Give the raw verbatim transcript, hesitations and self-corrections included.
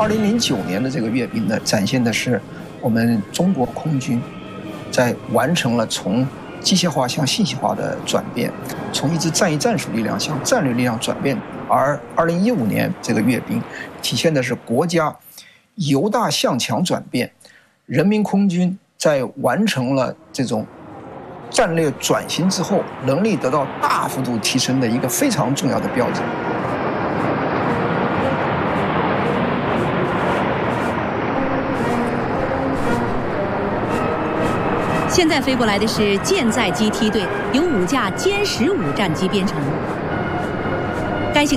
二零零九年的这个阅兵呢，展现的是我们中国空军在完成了从机械化向信息化的转变，从一支战役战术力量向战略力量转变。而二零一五年这个阅兵，体现的是国家由大向强转变，人民空军在完成了这种战略转型之后，能力得到大幅度提升的一个非常重要的标志。 现在飞过来的是舰载机梯队，由五架歼十五战机编成。